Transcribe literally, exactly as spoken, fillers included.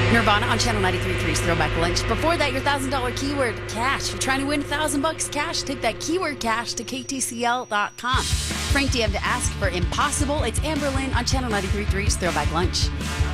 Nirvana on Channel ninety-three point three's Throwback Lunch. Before that, your one thousand dollars keyword, cash. You're trying to win one thousand bucks cash. Take that keyword cash to K T C L dot com. Frank D M to ask for Impossible. It's Amber Lynn on Channel ninety-three point three's Throwback Lunch.